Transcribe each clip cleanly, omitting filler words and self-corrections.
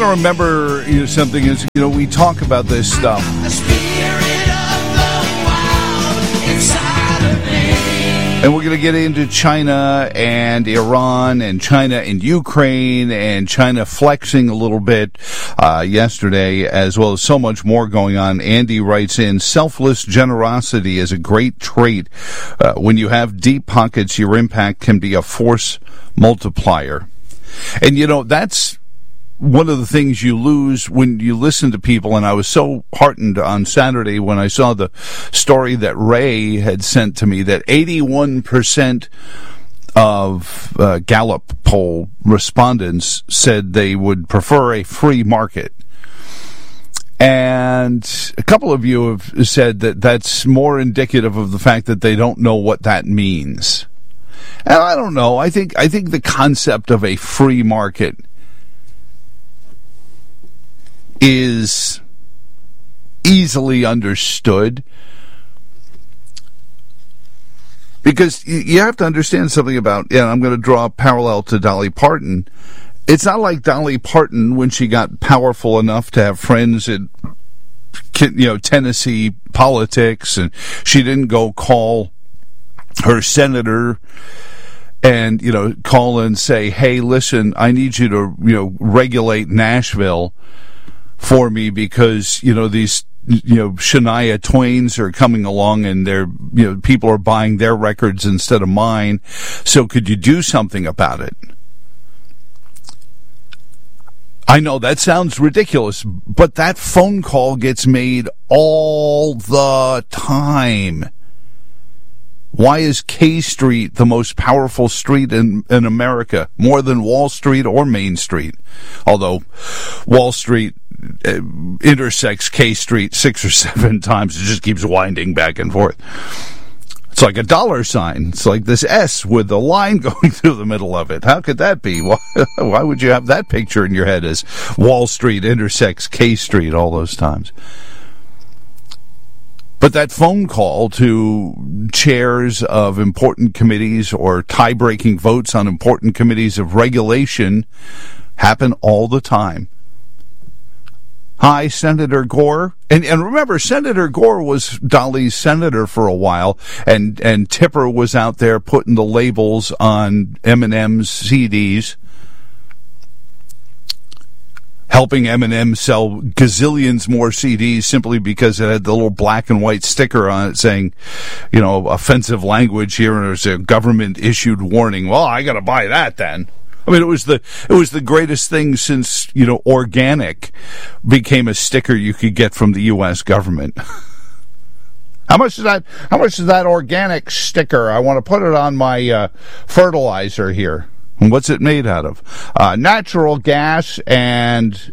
to remember something is, we talk about this stuff. The spirit of the wild inside of me. And we're going to get into China and Iran and China and Ukraine and China flexing a little bit yesterday, as well as so much more going on. Andy writes in, selfless generosity is a great trait. When you have deep pockets, your impact can be a force multiplier. And, that's one of the things you lose when you listen to people, and I was so heartened on Saturday when I saw the story that Ray had sent to me that 81% of Gallup poll respondents said they would prefer a free market. And a couple of you have said that that's more indicative of the fact that they don't know what that means. And I don't know. I think the concept of a free market is easily understood, because you have to understand something about, I'm going to draw a parallel to Dolly Parton. It's not like Dolly Parton, when she got powerful enough to have friends in, Tennessee politics, and she didn't go call her senator and, call and say, hey, listen, I need you to, regulate Nashville for me because, these, Shania Twains are coming along and they're, people are buying their records instead of mine. So could you do something about it? I know that sounds ridiculous, but that phone call gets made all the time. Why is K Street the most powerful street in America, more than Wall Street or Main Street? Although Wall Street intersects K Street 6 or 7 times. It just keeps winding back and forth. It's like a dollar sign. It's like this S with a line going through the middle of it. How could that be? Why would you have that picture in your head as Wall Street intersects K Street all those times? But that phone call to chairs of important committees or tie-breaking votes on important committees of regulation happen all the time. Hi, Senator Gore. And remember, Senator Gore was Dolly's senator for a while, and Tipper was out there putting the labels on Eminem's CDs, helping Eminem sell gazillions more CDs simply because it had the little black and white sticker on it saying, offensive language here, and there's a government-issued warning. Well, I got to buy that then. I mean, it was the greatest thing since, organic became a sticker you could get from the U.S. government. How much is that organic sticker? I want to put it on my fertilizer here. And what's it made out of? Natural gas and,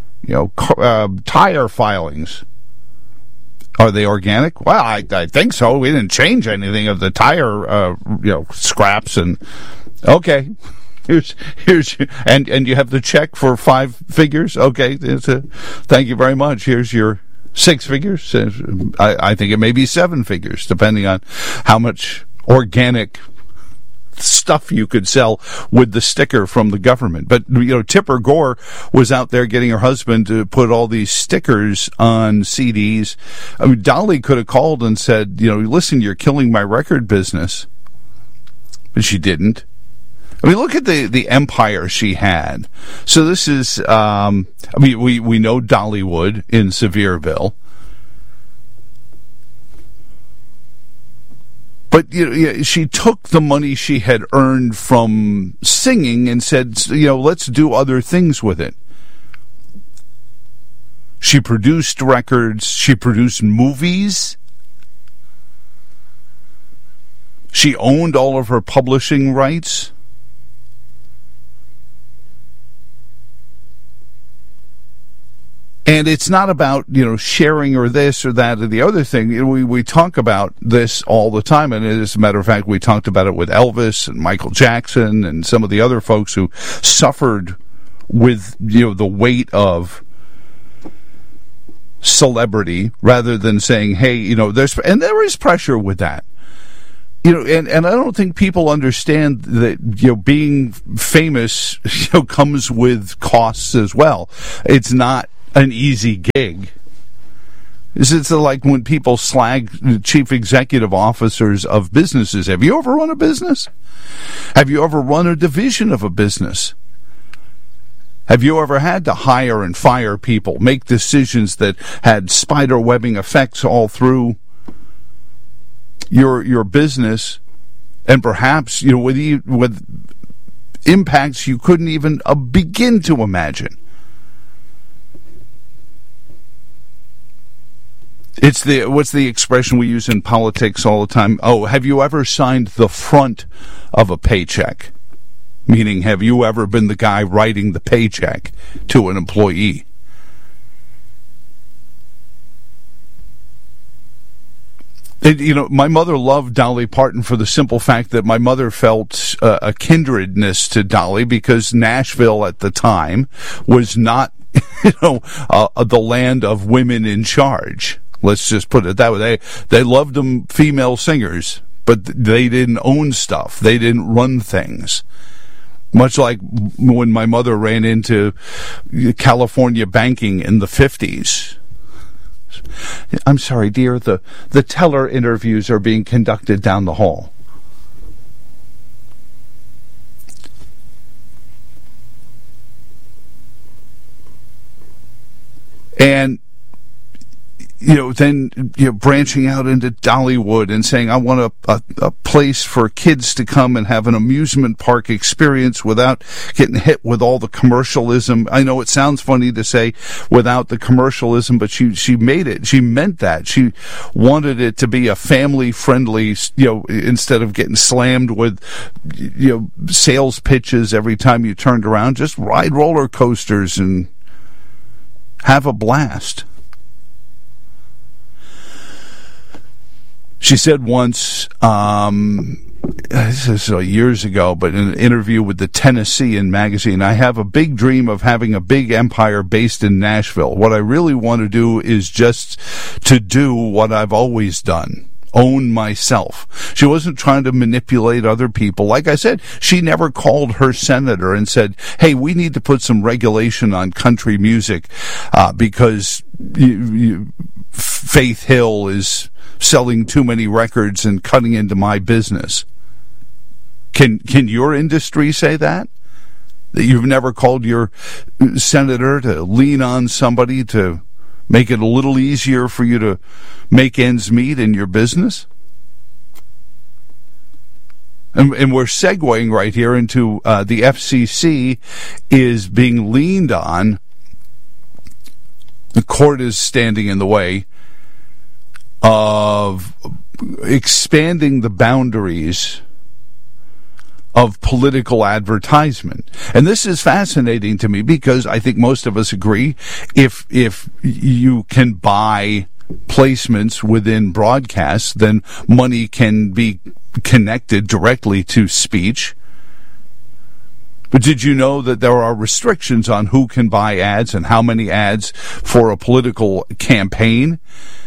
tire filings. Are they organic? Well, I think so. We didn't change anything of the tire, scraps and, okay. Here's and you have the check for 5 figures. Okay. Thank you very much. Here's your 6 figures. I think it may be 7 figures, depending on how much organic stuff you could sell with the sticker from the government. But, Tipper Gore was out there getting her husband to put all these stickers on CDs. I mean, Dolly could have called and said, listen, you're killing my record business. But she didn't. I mean, look at the empire she had. So this is, we know Dollywood in Sevierville. But, she took the money she had earned from singing and said, let's do other things with it. She produced records. She produced movies. She owned all of her publishing rights. And it's not about, sharing or this or that or the other thing. We talk about this all the time. And as a matter of fact, we talked about it with Elvis and Michael Jackson and some of the other folks who suffered with, the weight of celebrity rather than saying, hey, there is pressure with that. and I don't think people understand that, being famous, comes with costs as well. It's not an easy gig. It's like when people slag chief executive officers of businesses. Have you ever run a business? Have you ever run a division of a business? Have you ever had to hire and fire people, make decisions that had spider webbing effects all through your business, and perhaps with impacts you couldn't even begin to imagine? What's the expression we use in politics all the time? Oh, have you ever signed the front of a paycheck? Meaning, have you ever been the guy writing the paycheck to an employee? My mother loved Dolly Parton for the simple fact that my mother felt a kindredness to Dolly, because Nashville at the time was not, the land of women in charge. Let's just put it that way. They loved them female singers, but they didn't own stuff. They didn't run things. Much like when my mother ran into California banking in the 50s. I'm sorry, dear, the teller interviews are being conducted down the hall. And then branching out into Dollywood and saying, I want a place for kids to come and have an amusement park experience without getting hit with all the commercialism. I know it sounds funny to say without the commercialism, but she made it. She meant that. She wanted it to be a family friendly, instead of getting slammed with, sales pitches every time you turned around. Just ride roller coasters and have a blast. She said once, this is years ago, but in an interview with the Tennessean magazine, I have a big dream of having a big empire based in Nashville. What I really want to do is just to do what I've always done. Own myself. She wasn't trying to manipulate other people. Like I said, she never called her senator and said, hey, we need to put some regulation on country music because Faith Hill is selling too many records and cutting into my business. Can your industry say that? That you've never called your senator to lean on somebody to make it a little easier for you to make ends meet in your business? And we're segueing right here into the FCC is being leaned on. The court is standing in the way of expanding the boundaries of political advertisement. And this is fascinating to me because I think most of us agree if you can buy placements within broadcasts, then money can be connected directly to speech. But did you know that there are restrictions on who can buy ads and how many ads for a political campaign?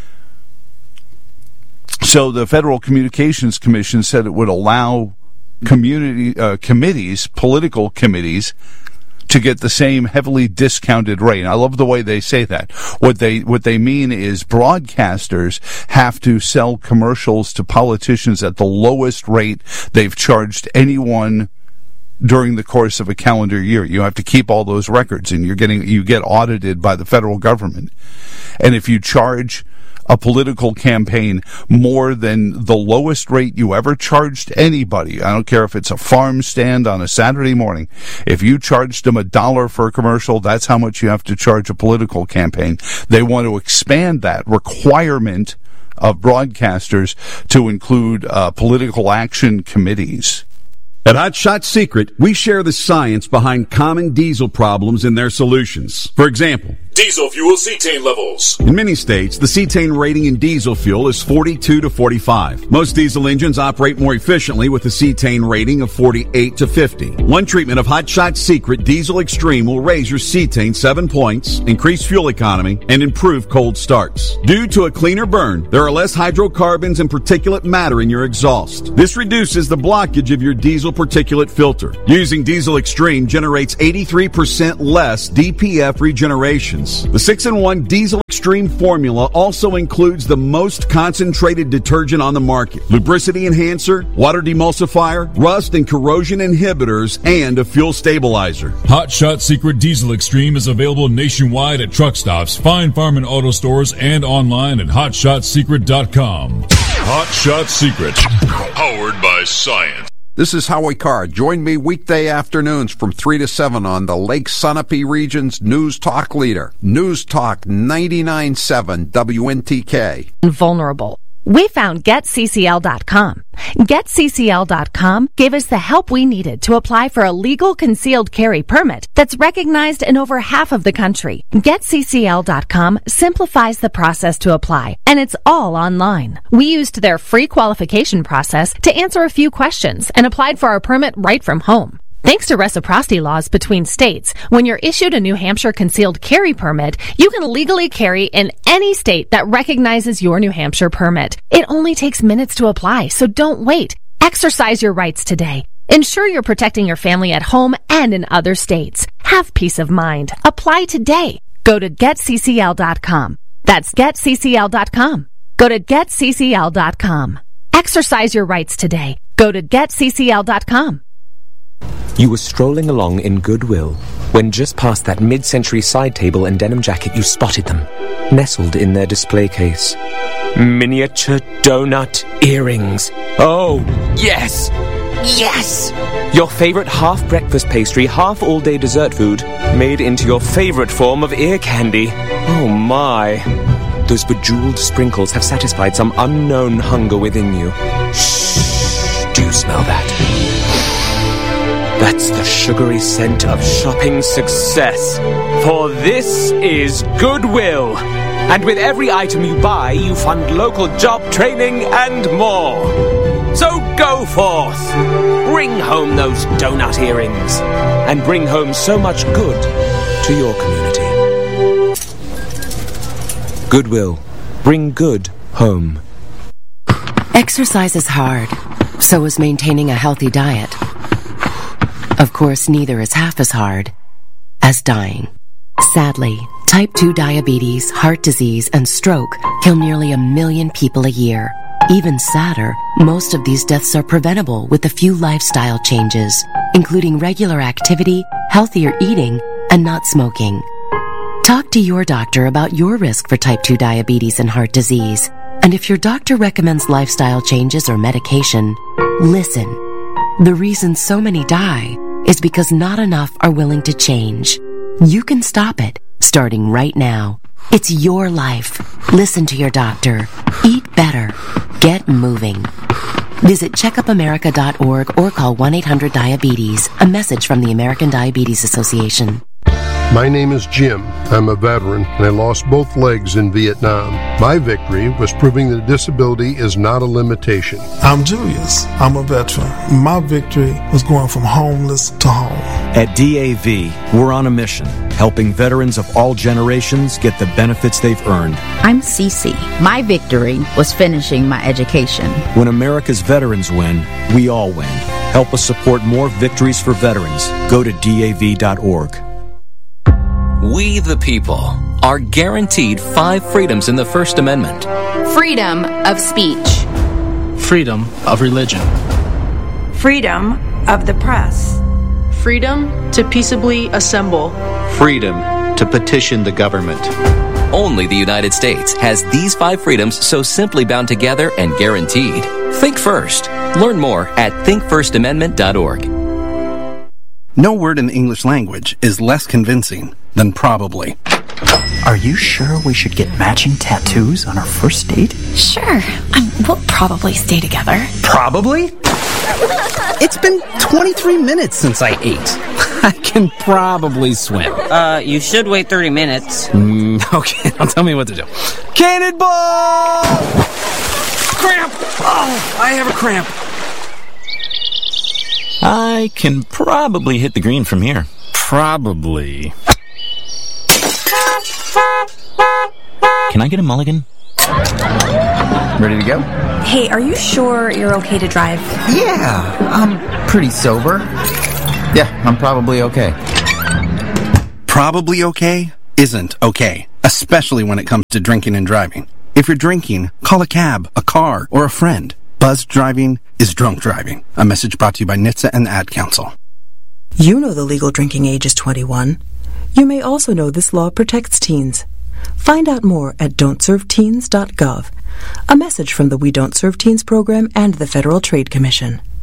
So the Federal Communications Commission said it would allow committees, political committees, to get the same heavily discounted rate. I love the way they say that. What they mean is broadcasters have to sell commercials to politicians at the lowest rate they've charged anyone during the course of a calendar year. You have to keep all those records, and you get audited by the federal government. And if you charge a political campaign more than the lowest rate you ever charged anybody, I don't care if it's a farm stand on a Saturday morning, if you charged them $1 for a commercial, that's how much you have to charge a political campaign. They want to expand that requirement of broadcasters to include political action committees. At Hot Shot Secret, we share the science behind common diesel problems and their solutions. For example, Diesel fuel cetane levels. In many states, the cetane rating in diesel fuel is 42 to 45. Most diesel engines operate more efficiently with a cetane rating of 48 to 50. One treatment of Hot Shot Secret Diesel Extreme will raise your cetane 7 points, increase fuel economy, and improve cold starts. Due to a cleaner burn, there are less hydrocarbons and particulate matter in your exhaust. This reduces the blockage of your diesel particulate filter. Using Diesel Extreme generates 83% less DPF regenerations. The 6-in-1 Diesel Extreme formula also includes the most concentrated detergent on the market, lubricity enhancer, water demulsifier, rust and corrosion inhibitors, and a fuel stabilizer. Hot Shot Secret Diesel Extreme is available nationwide at truck stops, fine farm and auto stores, and online at hotshotsecret.com. Hot Shot Secret, powered by science. This is Howie Carr. Join me weekday afternoons from 3 to 7 on the Lake Sunapee region's News Talk leader. News Talk 99.7 WNTK. Vulnerable. We found GetCCL.com. GetCCL.com gave us the help we needed to apply for a legal concealed carry permit that's recognized in over half of the country. GetCCL.com simplifies the process to apply, and it's all online. We used their free qualification process to answer a few questions and applied for our permit right from home. Thanks to reciprocity laws between states, when you're issued a New Hampshire concealed carry permit, you can legally carry in any state that recognizes your New Hampshire permit. It only takes minutes to apply, so don't wait. Exercise your rights today. Ensure you're protecting your family at home and in other states. Have peace of mind. Apply today. Go to GetCCL.com. That's GetCCL.com. Go to GetCCL.com. Exercise your rights today. Go to GetCCL.com. You were strolling along in Goodwill when just past that mid-century side table and denim jacket you spotted them, nestled in their display case. Miniature donut earrings. Oh, yes! Yes! Your favorite half-breakfast pastry, half-all-day dessert food, made into your favorite form of ear candy. Oh, my. Those bejeweled sprinkles have satisfied some unknown hunger within you. Shh! Do you smell that? That's the sugary scent of shopping success. For this is Goodwill. And with every item you buy, you fund local job training and more. So go forth. Bring home those donut earrings. And bring home so much good to your community. Goodwill. Bring good home. Exercise is hard. So is maintaining a healthy diet. Of course, neither is half as hard as dying. Sadly, type 2 diabetes, heart disease, and stroke kill nearly 1 million people a year. Even sadder, most of these deaths are preventable with a few lifestyle changes, including regular activity, healthier eating, and not smoking. Talk to your doctor about your risk for type 2 diabetes and heart disease. And if your doctor recommends lifestyle changes or medication, listen. The reason so many die is because not enough are willing to change. You can stop it, starting right now. It's your life. Listen to your doctor. Eat better. Get moving. Visit checkupamerica.org or call 1-800-DIABETES. A message from the American Diabetes Association. My name is Jim. I'm a veteran, and I lost both legs in Vietnam. My victory was proving that disability is not a limitation. I'm Julius. I'm a veteran. My victory was going from homeless to home. At DAV, we're on a mission, helping veterans of all generations get the benefits they've earned. I'm Cece. My victory was finishing my education. When America's veterans win, we all win. Help us support more victories for veterans. Go to DAV.org. We, the people, are guaranteed 5 freedoms in the First Amendment. Freedom of speech. Freedom of religion. Freedom of the press. Freedom to peaceably assemble. Freedom to petition the government. Only the United States has these 5 freedoms so simply bound together and guaranteed. Think first. Learn more at thinkfirstamendment.org. No word in the English language is less convincing than probably. Are you sure we should get matching tattoos on our first date? Sure. We'll probably stay together. Probably? It's been 23 minutes since I ate. I can probably swim. You should wait 30 minutes. Okay, now tell me what to do. Cannonball! Cramp! Oh, I have a cramp. I can probably hit the green from here. Probably. Can I get a mulligan? Ready to go? Hey, are you sure you're okay to drive? Yeah, I'm pretty sober. Yeah, I'm probably okay. Probably okay isn't okay, especially when it comes to drinking and driving. If you're drinking, call a cab, a car, or a friend. Buzzed driving is drunk driving. A message brought to you by NHTSA and the Ad Council. You know the legal drinking age is 21. You may also know this law protects teens. Find out more at don'tserveteens.gov. A message from the We Don't Serve Teens program and the Federal Trade Commission.